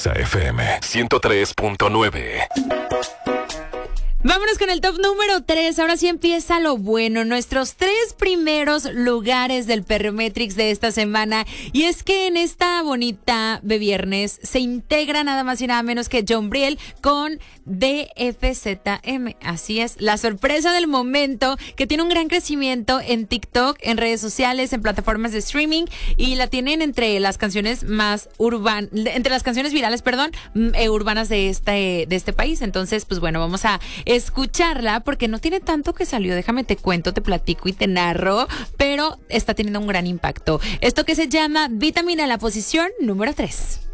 Exa FM 103.9. Vámonos con el top número 3. Ahora sí empieza lo bueno. Nuestros 3 primeros lugares del Perrometrix de esta semana. Y es que en esta bonita de viernes se integra nada más y nada menos que John Briel con DFZM. Así es, la sorpresa del momento, que tiene un gran crecimiento en TikTok, en redes sociales, en plataformas de streaming, y la tienen entre las canciones más entre las canciones virales, urbanas de este país. Entonces, pues bueno, vamos a escucharla porque no tiene tanto que salió, déjame te cuento, te platico y te narro, pero está teniendo un gran impacto. Esto que se llama Vitamina, en la posición número 3.